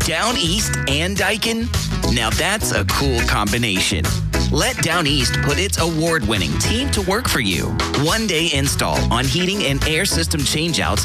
Down East and Daikin? Now that's a cool combination. Let Down East put its award-winning team to work for you. One-day install on heating and air system changeouts